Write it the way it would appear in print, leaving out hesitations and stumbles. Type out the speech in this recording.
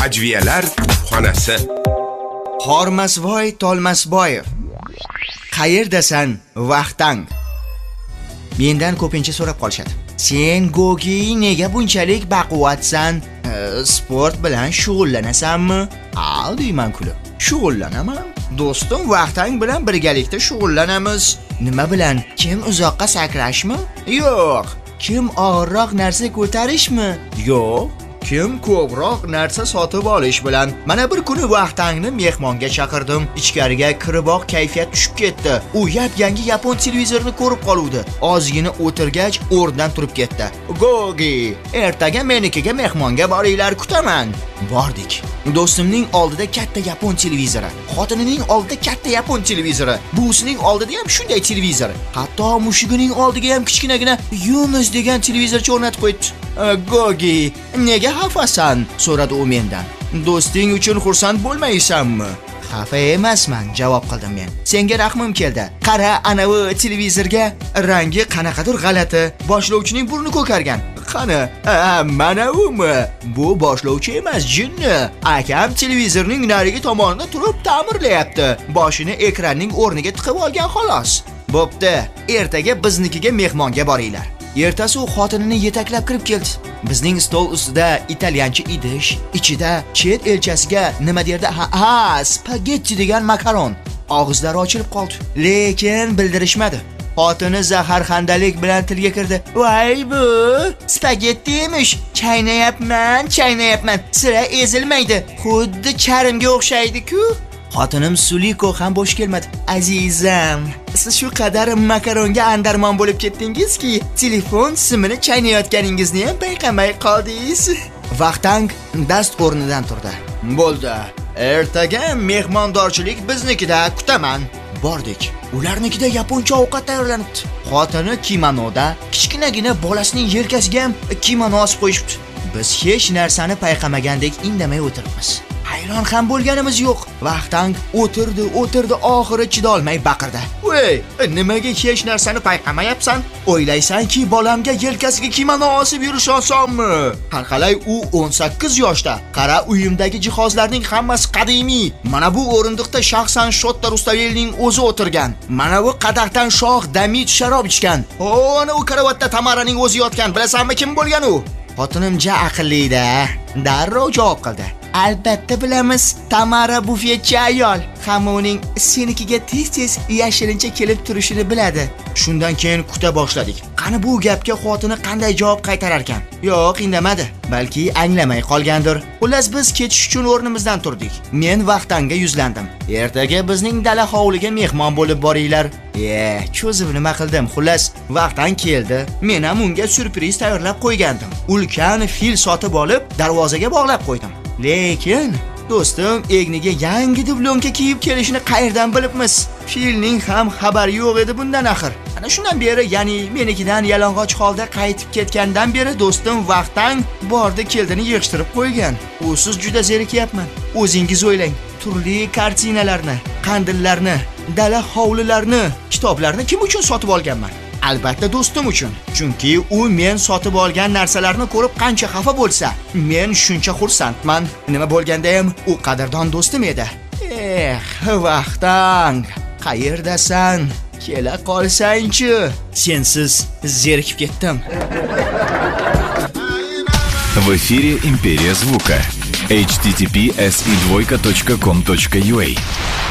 Ajviyalar xonasi. Hormasvoy Tolmasboyev. Qayerdasan, Vaqtang? Mendan ko'pincha so'rab qolishadi. Sen Gogi nega bunchalik baquvvatsan? Sport bilan shug'ullanasanmi? Deyman kulib. Shug'ullanaman. Do'stim Vaqtang bilan birgalikda shug'ullanamiz. Nima bilan? Kim uzoqqa sakrashmi? Yo'q. Kim og'irroq narsa ko'tarishmi? Yo'q. Kim ko'proq narsa sotib olish bilan. Mana bir kuni Vaqtangni mehmonga chaqirdim. Ichkariga kiriboq kayfiyat tushib ketdi. U yangi yapon televizorini ko'rib qoluvdi. Ozgina o'tirgach o'rnidan turib ketdi. Gogi, ertaga menikiga mehmonga boringlar, kutaman. Bordik. Do'stimning oldida katta yapon televizori, xotinining oldida katta yapon televizori, buvisining oldida ham shunday televizor. Hatto mushugining oldiga ham kichkinagina Yunus degan televizorchi o'rnatib qo'ydi. Gogi, nega xafasan? So'radi u mendan. Do'sting uchun xursand bo'lmaysanmi? Xafa emasman, javob qildim men. Senga rahmim keldi. Qara, anavi televizorga rangi qanaqadir g'alati, boshlovchining burni ko'kargan. Qani, mana umi. Bu boshlovchi emas, jinni. Akam televizorning narigi tomonida turib ta'mirlayapti. Boshini ekranning o'rniga tiqib olgan xolos. Bo'pti, ertaga biznikiga mehmonga boringlar. Ertasi u xotinini yetaklab kirib keldi. Bizning stol ustida italyancha idish, ichida chet elchasiga nima derdi? Spagetti degan makaron. Og'izlari ochilib qoldi, lekin bildirishmadi. Xotini zaharxandalik bilan tilga kirdi. Voy bu, spagetti emish. Chaynayapman. Sira ezilmaydi. Xuddi charimga o'xshaydi-ku. Xotinim Suliko ham bo'sh kelmadi. Azizam, siz shu qadar makaronga andarmon bo'lib ketdingizki, telefon simini chaynayotganingizni ham payqamay qoldingiz. Vaqtang dast o'rnidan turdi. Bo'ldi. Ertaga mehmondorchilik biznikida, kutaman. Bordik. Ularnikida yaponcha ovqat tayyorlanibdi. Xotini kimonoda, kichkinagina bolasining yelkasiga ham kimono osib qo'yishibdi. Biz hech narsani payqamagandek indamay o'tiribmiz. Hayron ham bo'lganimiz yo'q. Vaqtang o'tirdi, oxiri chidolmay baqirdi. "Voy, nimaga hech narsani payqamayapsan? O'ylaysanki, bolamga yelkasiga kimono osib yurish osonmi? Qarqalay, u 18 yoshda. Qara, uyimdagi jihozlarning hammasi qadimiy. Mana bu o'rindiqda shaxsan Shotta Rustavelining o'zi o'tirgan. Mana bu qadaqdan shoh Damit sharob ichgan. Ana u karavotda Tamaraning o'zi yotgan. Bilasanmi kim bo'lgan u?" Xotinim ja aqlli-da. Darrov javob qildi. Albatta bilamiz, Tamara bufetchi ayol. Hamma uning senikiga tez-tez yashirincha kelib turishini biladi. Shundan keyin kuta boshladik. Qani bu gapga xotini qanday javob qaytarar ekan? Yo'q, indamadi. Balki anglamay qolgandir. Xullas biz ketish uchun o'rnimizdan turdik. Men Vaqtanga yuzlandim. Ertaga bizning dala hovliga mehmon bo'lib boringlar. Cho'zib nima qildim? Xullas Vaqtang keldi. Men ham unga surpriz tayyorlab qo'ygandim. Ulkan fil sotib olib, darvozaga bog'lab qo'ydim. Lekin do'stim egniga yangi dublonka kiyib kelishini qayerdan bilibmiz? Filning ham xabari yo'q edi bundan axir. Ana shundan beri, ya'ni menikidan yalang'och holda qaytib ketgandan beri do'stim Vaqtang bordi keldini yig'ishtirib qo'ygan. Usiz juda zerikyapman. O'zingiz o'ylang. Turli kartinalarni, qandillarni, dala hovlilarni, kitoblarni kim uchun sotib olganman? Albatta do'stim uchun. Chunki u men sotib olgan narsalarni ko'rib qancha xafa bo'lsa, men shuncha xursandman. Nima bo'lganda ham u qadrdon do'stim edi. Vaqtang, qayerdasan? Kela qolsang-chi. Sensiz zerikib ketdim. В эфире Империя звука. https://com.ua